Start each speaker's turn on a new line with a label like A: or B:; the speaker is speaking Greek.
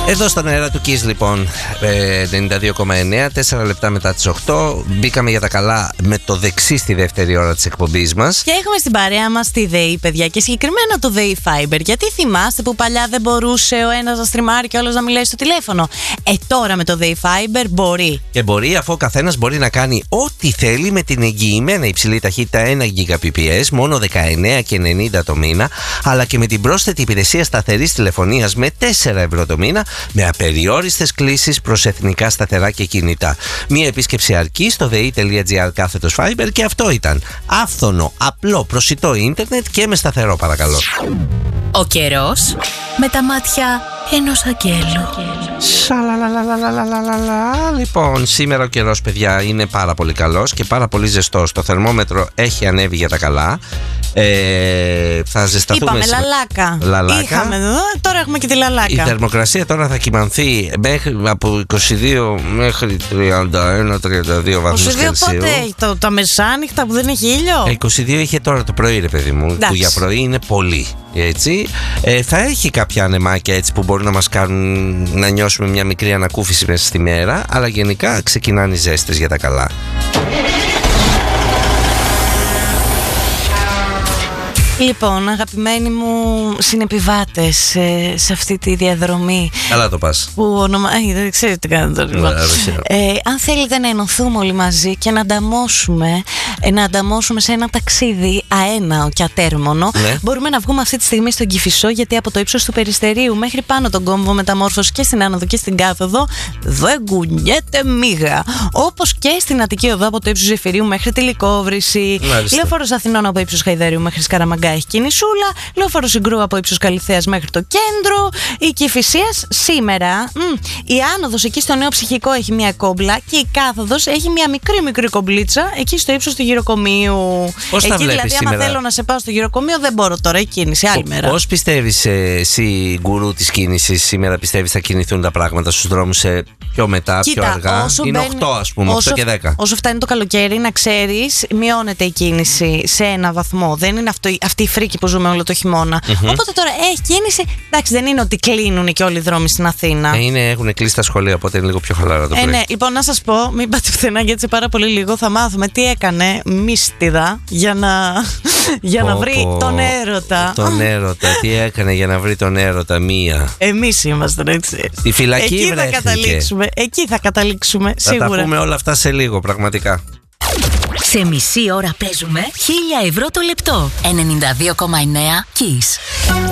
A: Εδώ στον αέρα του Kiss λοιπόν 92,9, 4 λεπτά μετά τις 8. Μπήκαμε για τα καλά με το δεξί στη δεύτερη ώρα της εκπομπής μας.
B: Και έχουμε στην παρέα μας τη ΔΕΗ, παιδιά, και συγκεκριμένα το ΔΕΗ Fiber. Γιατί θυμάστε που παλιά δεν μπορούσε ο ένας να στριμάρει και όλος να μιλάει στο τηλέφωνο? Τώρα με το ΔΕΗ Fiber μπορεί.
A: Και μπορεί, αφού ο καθένας μπορεί να κάνει ό,τι θέλει με την εγγυημένα υψηλή ταχύτητα 1 Gbps, μόνο 19,90 το μήνα, αλλά και με την πρόσθετη υπηρεσία σταθερής τηλεφωνίας με 4 ευρώ το μήνα, με απεριόριστες κλήσεις προς εθνικά σταθερά και κινητά. Μία επίσκεψη αρκεί στο dei.gr/fiber και αυτό ήταν. Άφθονο, απλό, προσιτό ίντερνετ και με σταθερό, παρακαλώ.
C: Ο καιρός με τα μάτια ενός αγγέλου.
A: Σαλαλαλαλαλαλαλα. Λοιπόν, σήμερα ο καιρός, παιδιά, είναι πάρα πολύ καλός και πάρα πολύ ζεστός. Το θερμόμετρο έχει ανέβει για τα καλά. Θα ζεσταθούμε.
B: Είπαμε λαλάκα. Είχαμε εδώ, τώρα έχουμε και τη λαλάκα.
A: Η θερμοκρασία τώρα θα κυμανθεί από 22 μέχρι 31-32 βαθμούς Κελσίου.
B: Πότε έχει τα μεσάνυχτα που δεν έχει ήλιο?
A: 22 είχε τώρα το πρωί, ρε παιδί μου. Που για πρωί είναι πολύ. Έτσι. Θα έχει κάποια ανεμάκια έτσι που μπορούν να μας κάνουν να νιώσουμε μια μικρή ανακούφιση μέσα στη μέρα, αλλά γενικά ξεκινάνε οι ζέστες για τα καλά.
B: Λοιπόν, αγαπημένοι μου συνεπιβάτες σε αυτή τη διαδρομή.
A: Καλά το πας.
B: Που δεν ξέρετε τι κάνετε τώρα. Αν θέλετε να ενωθούμε όλοι μαζί και να ανταμώσουμε σε ένα ταξίδι αέναο και ατέρμονο, μπορούμε να βγούμε αυτή τη στιγμή στον Κηφισό, γιατί από το ύψος του Περιστερίου μέχρι πάνω τον κόμβο Μεταμόρφωση και στην άνοδο και στην κάθοδο δεν κουνιέται μίγα. Όπως και στην Αττική Οδό από το ύψος Ζεφυρίου μέχρι τη Λυκόβρηση. Λεωφόρος Αθηνών από ύψος Χαϊδαρίου μέχρι Σκαραμαγκά έχει κινησούλα. Λεωφόρο Συγκρού από ύψος Καλυθέας μέχρι το κέντρο. Η Κηφισίας σήμερα, η άνοδος εκεί στο Νέο Ψυχικό έχει μια κόμπλα και η κάθοδος έχει μια μικρή κομπλίτσα εκεί στο ύψος του Γυροκομείου.
A: Πώς
B: εκεί
A: τα βλέπεις
B: δηλαδή,
A: σήμερα?
B: άμα θέλω να σε πάω στο Γυροκομείο, δεν μπορώ τώρα, η κίνηση άλλη μέρα.
A: Πώς πιστεύεις εσύ, γκουρού της κίνησης, σήμερα πιστεύεις θα κινηθούν τα πράγματα στους δρόμους πιο μετά, πιο αργά? Είναι 8 ας πούμε, 8 και 10.
B: Όσο φτάνει το καλοκαίρι, να ξέρεις, μειώνεται η κίνηση σε ένα βαθμό. Δεν είναι αυτή η φρίκη που ζούμε όλο το χειμώνα. Οπότε τώρα έχει κίνηση. Εντάξει, δεν είναι ότι κλείνουν και όλοι οι δρόμοι στην Αθήνα.
A: Έχουν κλείσει τα σχολεία, οπότε είναι λίγο πιο χαλαρά το πρωί.
B: Ναι, λοιπόν, να σας πω, μην πάτε πουθενά, γιατί σε πάρα πολύ λίγο θα μάθουμε τι έκανε Μύστιδα για να βρει τον έρωτα.
A: Τον έρωτα, τι έκανε για να βρει τον έρωτα μία?
B: Εμείς ήμασταν, έτσι.
A: Στη φυλακή
B: Εκεί θα καταλήξουμε, σίγουρα.
A: Θα τα πούμε όλα αυτά σε λίγο, πραγματικά.
C: Σε μισή ώρα παίζουμε 1.000 ευρώ το λεπτό. 92,9 Kiss.